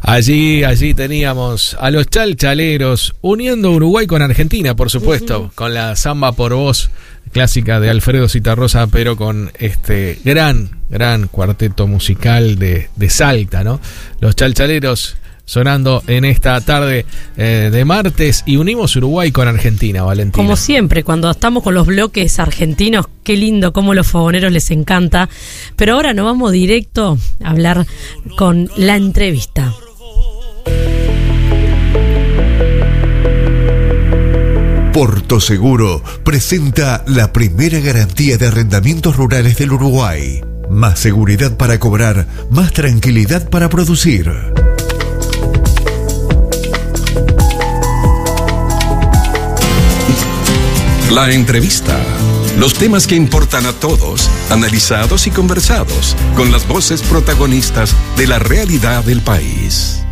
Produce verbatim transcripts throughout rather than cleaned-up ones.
Allí, allí teníamos a los chalchaleros uniendo Uruguay con Argentina, por supuesto, uh-huh. con la Samba por Vos, clásica de Alfredo Zitarrosa, pero con este gran, gran cuarteto musical de, de Salta, ¿no? Los chalchaleros sonando en esta tarde eh, de martes y unimos Uruguay con Argentina, Valentina. Como siempre, cuando estamos con los bloques argentinos, qué lindo, cómo los fogoneros les encanta. Pero ahora nos vamos directo a hablar con la entrevista. Porto Seguro presenta la primera garantía de arrendamientos rurales del Uruguay. Más seguridad para cobrar, más tranquilidad para producir. La entrevista. Los temas que importan a todos, analizados y conversados con las voces protagonistas de la realidad del país.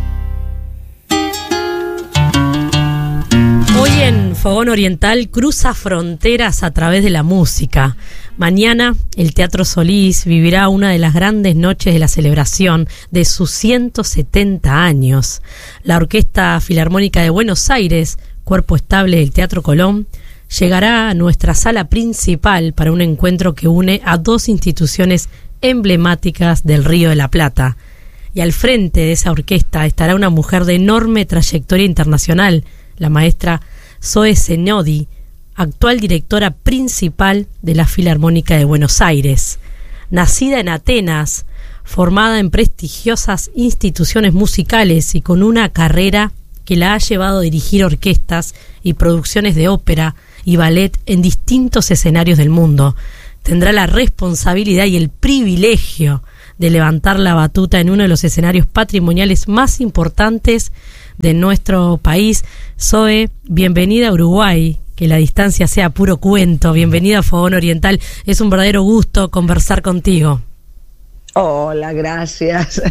Hoy en Fogón Oriental cruza fronteras a través de la música. Mañana el Teatro Solís vivirá una de las grandes noches de la celebración de sus ciento setenta años. La Orquesta Filarmónica de Buenos Aires, cuerpo estable del Teatro Colón, llegará a nuestra sala principal para un encuentro que une a dos instituciones emblemáticas del Río de la Plata. Y al frente de esa orquesta estará una mujer de enorme trayectoria internacional, la maestra Zoe Zenodi, actual directora principal de la Filarmónica de Buenos Aires. Nacida en Atenas, formada en prestigiosas instituciones musicales y con una carrera que la ha llevado a dirigir orquestas y producciones de ópera y ballet en distintos escenarios del mundo, tendrá la responsabilidad y el privilegio de levantar la batuta en uno de los escenarios patrimoniales más importantes de nuestro país. Zoe, bienvenida a Uruguay, que la distancia sea puro cuento, bienvenida a Fogón Oriental, es un verdadero gusto conversar contigo. Hola, gracias,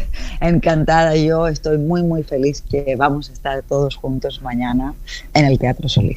encantada, yo estoy muy muy feliz que vamos a estar todos juntos mañana en el Teatro Solís.